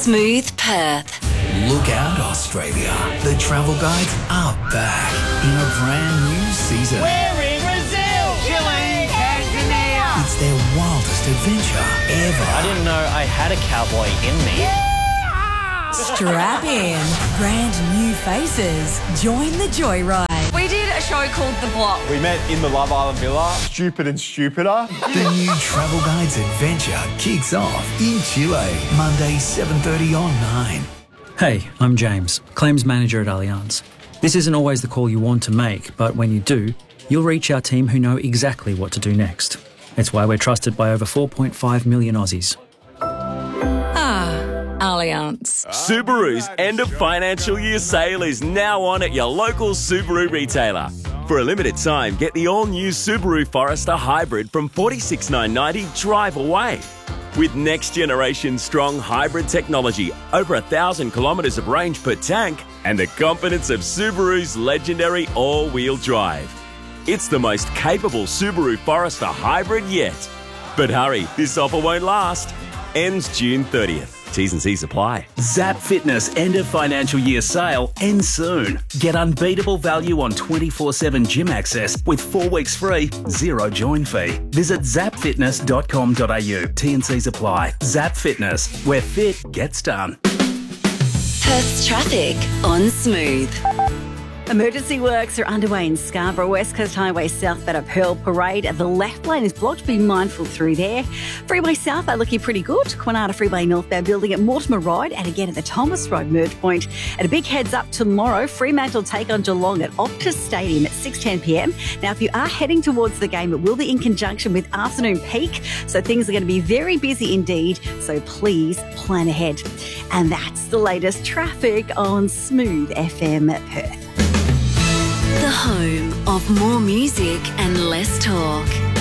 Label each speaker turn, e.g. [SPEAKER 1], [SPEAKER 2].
[SPEAKER 1] Smooth Perth.
[SPEAKER 2] Look out, Australia. The travel guides are back in a brand new season.
[SPEAKER 3] We're in Brazil, Chile, Tanzania.
[SPEAKER 2] It's their wildest adventure ever.
[SPEAKER 4] I didn't know I had a cowboy in me.
[SPEAKER 5] Strap in. Brand new faces. Join the joyride.
[SPEAKER 6] We did a show called The Block.
[SPEAKER 7] We met in the Love Island Villa. Stupid and stupider.
[SPEAKER 2] The new Travel Guides adventure kicks off in Chile, Monday 7:30 on 9.
[SPEAKER 8] Hey, I'm James, Claims Manager at Allianz. This isn't always the call you want to make, but when you do, you'll reach our team who know exactly what to do next. It's why we're trusted by over 4.5 million Aussies.
[SPEAKER 6] Allianz.
[SPEAKER 9] Subaru's end of financial year sale is now on at your local Subaru retailer. For a limited time, get the all-new Subaru Forester Hybrid from $46,990 drive away. With next-generation strong hybrid technology, over 1,000 kilometres of range per tank, and the confidence of Subaru's legendary all-wheel drive. It's the most capable Subaru Forester Hybrid yet. But hurry, this offer won't last. Ends June 30th. T's and C's apply.
[SPEAKER 10] Zap Fitness end of financial year sale ends soon. Get unbeatable value on 24/7 gym access with 4 weeks free, zero join fee. Visit zapfitness.com.au. T&C's apply. Zap Fitness, where fit gets done.
[SPEAKER 1] Perth's traffic on Smooth.
[SPEAKER 11] Emergency works are underway in Scarborough, West Coast Highway south at Pearl Parade. The left lane is blocked. Be mindful through there. Freeway south are looking pretty good. Quinata Freeway northbound building at Mortimer Road and again at the Thomas Road merge point. And a big heads up tomorrow, Fremantle take on Geelong at Optus Stadium at 6:10pm. Now, if you are heading towards the game, it will be in conjunction with afternoon peak. So things are going to be very busy indeed. So please plan ahead. And that's the latest traffic on Smooth FM Perth.
[SPEAKER 1] The home of more music and less talk.